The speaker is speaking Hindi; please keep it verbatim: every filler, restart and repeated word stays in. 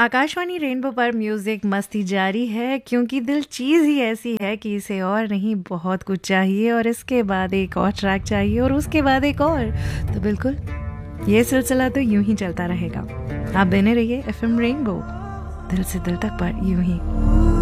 आकाशवाणी रेनबो पर म्यूजिक मस्ती जारी है, क्योंकि दिल चीज़ ही ऐसी है कि इसे और नहीं बहुत कुछ चाहिए, और इसके बाद एक और ट्रैक चाहिए, और उसके बाद एक और। तो बिल्कुल ये सिलसिला तो यूं ही चलता रहेगा। आप बने रहिए एफएम रेनबो, दिल से दिल तक पर यूं ही।